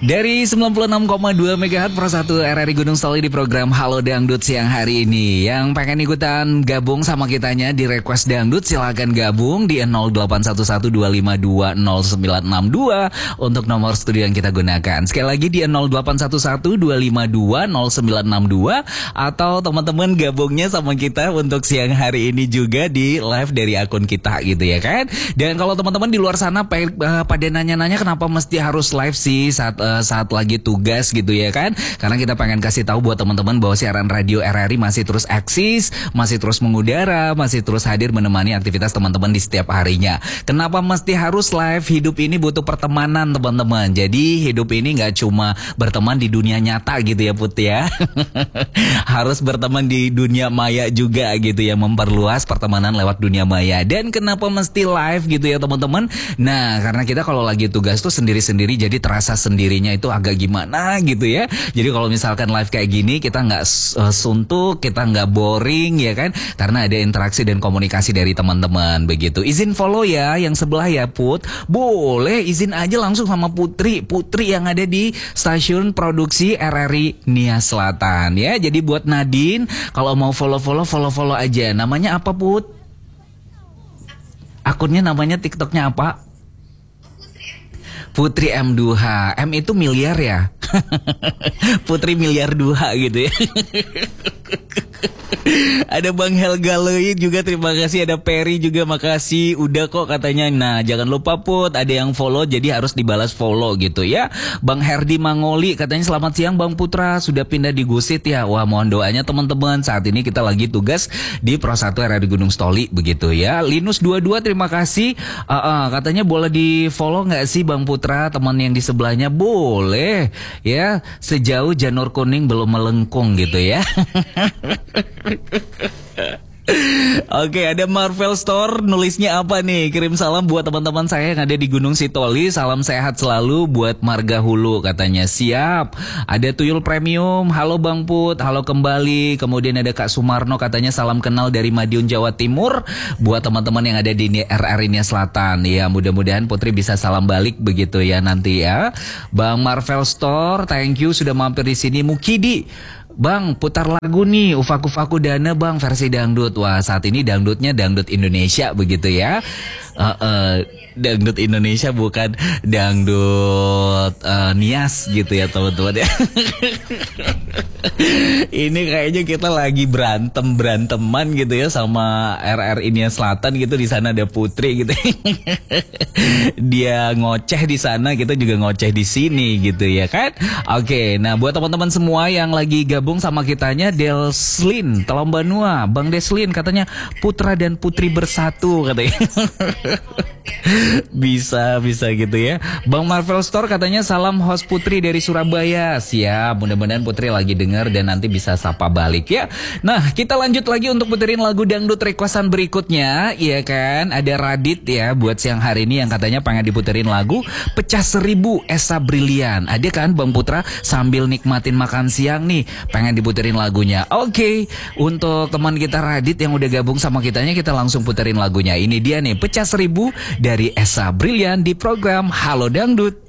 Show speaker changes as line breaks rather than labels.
Dari 96,2 MHz per 1 RRI Gunung Stoli di program Halo Dangdut siang hari ini. Yang pengen ikutan gabung sama kitanya di request dangdut silakan gabung di 081125200962 untuk nomor studio yang kita gunakan. Sekali lagi di 081125200962 atau teman-teman gabungnya sama kita untuk siang hari ini juga di live dari akun kita gitu ya kan. Dan kalau teman-teman di luar sana pada nanya-nanya kenapa mesti harus live sih saat lagi tugas gitu ya kan. Karena kita pengen kasih tahu buat teman-teman bahwa siaran radio RRI masih terus eksis, masih terus mengudara, masih terus hadir menemani aktivitas teman-teman di setiap harinya. Kenapa mesti harus live? Hidup ini butuh pertemanan teman-teman. Jadi hidup ini gak cuma berteman di dunia nyata gitu ya Put ya. Harus berteman di dunia maya juga gitu ya, memperluas pertemanan lewat dunia maya. Dan kenapa mesti live gitu ya teman-teman? Nah karena kita kalau lagi tugas tuh sendiri-sendiri, jadi terasa sendirinya itu agak gimana gitu ya. Jadi kalau misalkan live kayak gini kita nggak suntuk, kita nggak boring ya kan, karena ada interaksi dan komunikasi dari teman-teman begitu. Izin follow ya yang sebelah ya Put, boleh izin aja langsung sama Putri yang ada di stasiun produksi RRI Nia Selatan ya. Jadi buat Nadine kalau mau follow aja. Namanya apa Put? Akunnya namanya TikToknya apa? Putri M2H. M itu miliar ya. Putri miliar 2 gitu ya. Ada Bang Helga Leid juga, terima kasih. Ada Perry juga, makasih. Udah kok katanya. Nah jangan lupa Put, ada yang follow jadi harus dibalas follow gitu ya. Bang Herdi Mangoli katanya selamat siang Bang Putra, sudah pindah di Gusit ya. Wah mohon doanya teman-teman, saat ini kita lagi tugas di Pro 1 RRI Gunung Stoli begitu ya. Linus 22 terima kasih. Katanya boleh di follow gak sih Bang Putra, teman yang di sebelahnya? Boleh ya, sejauh janur kuning belum melengkung gitu ya. Oke, ada Marvel Store, nulisnya apa nih? Kirim salam buat teman-teman saya yang ada di Gunung Sitoli. Salam sehat selalu buat Marga Hulu katanya. Siap. Ada Tuyul Premium, halo Bang Put, halo kembali. Kemudian ada Kak Sumarno katanya salam kenal dari Madiun Jawa Timur buat teman-teman yang ada di RRI Nia Selatan. Ya mudah-mudahan Putri bisa salam balik begitu ya nanti ya. Bang Marvel Store, thank you sudah mampir di sini. Mukidi, Bang, putar lagu nih, Ufaku Dana Bang, versi dangdut. Wah, saat ini dangdutnya dangdut Indonesia begitu ya. Dangdut Indonesia bukan dangdut Nias gitu ya teman-teman ya. Ini kayaknya kita lagi beranteman gitu ya sama RRI Nia Selatan gitu. Di sana ada Putri gitu. Dia ngoceh di sana, kita juga ngoceh di sini gitu ya kan. Oke, nah buat teman-teman semua yang lagi gabung sama kitanya, Delslin Telambanua, Bang Deslin katanya Putra dan Putri bersatu katanya. Bisa gitu ya. Bang Marvel Store katanya salam host Putri dari Surabaya. Siap, mudah-mudahan Putri lagi dengar dan nanti bisa sapa balik ya. Nah kita lanjut lagi untuk puterin lagu dangdut requestan berikutnya. Iya kan, ada Radit ya buat siang hari ini yang katanya pengen diputerin lagu Pecah 1000 Esa Brilian. Ada kan Bang Putra sambil nikmatin makan siang nih, pengen diputerin lagunya. Oke, untuk teman kita Radit yang udah gabung sama kitanya, kita langsung puterin lagunya. Ini dia nih, Pecah 1000 dari Esa Brilian di program Halo Dangdut.